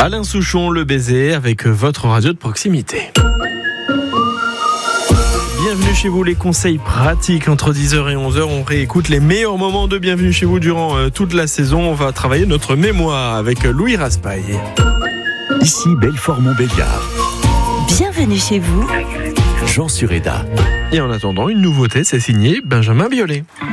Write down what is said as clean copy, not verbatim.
Alain Souchon, Le Baiser, avec votre radio de proximité. Bienvenue chez vous, les conseils pratiques entre 10h et 11h. On réécoute les meilleurs moments de Bienvenue chez vous durant toute la saison. On va travailler notre mémoire avec Louis Raspail. Ici Belfort-Montbéliard. Bienvenue chez vous, Jean Sureda. Et en attendant, une nouveauté, c'est signé Benjamin Biolay.